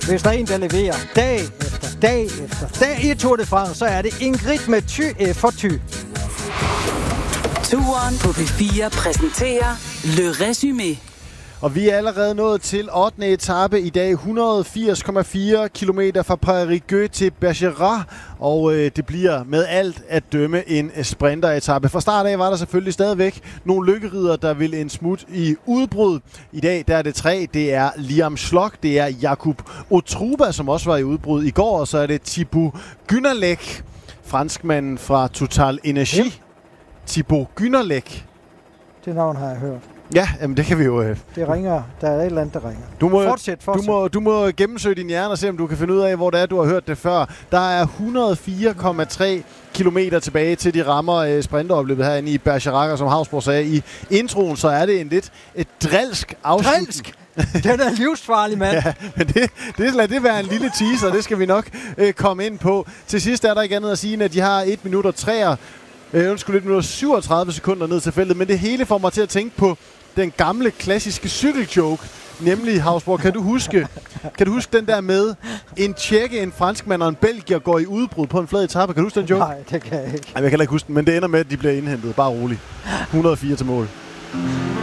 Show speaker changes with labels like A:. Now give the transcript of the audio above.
A: Hvis der er en, der leverer dag efter dag efter dag i Tour de France, så er det Ingrid med Thy for Thy.
B: Touren på P4 præsenterer Le Résumé.
C: Og vi er allerede nået til 8. etape i dag. 180,4 km fra Prairigue til Bergerac. Og det bliver med alt at dømme en sprinteretape. Fra start af var der selvfølgelig stadigvæk nogle lykkeriddere, der vil en smut i udbrud. I dag der er det 3. Det er Liam Schlock, det er Jakub Otruba, som også var i udbrud i går. Og så er det Thibaut Günnerlech, franskmanden fra Total Energy. Yep. Thibaut Günnerlech.
A: Det navn har jeg hørt.
C: Ja, jamen det kan vi jo...
A: Det ringer. Der er et eller andet, der ringer. Fortsæt.
C: Du må gennemsøge din hjerne og se, om du kan finde ud af, hvor det er, du har hørt det før. Der er 104,3 kilometer tilbage til de rammer sprinteropløbet herinde i Bergerac, som Hausborg sagde i introen, så er det en lidt drilsk afslutning.
A: Drilsk? Den er livsfarlig, mand.
C: Ja, men lad det være en lille teaser, det skal vi nok komme ind på. Til sidst er der ikke andet at sige, at de har 1 minut og 37 sekunder ned til feltet, men det hele får mig til at tænke på den gamle klassiske cykeljoke, nemlig Hausborg. Kan du huske den der med en tjekke, en franskmand og en belgier går i udbrud på en flad etape? Kan du huske den joke?
A: Nej, det kan jeg ikke.
C: Jeg kan heller ikke huske den, men det ender med, at de bliver indhentet. Bare roligt. 104 til mål.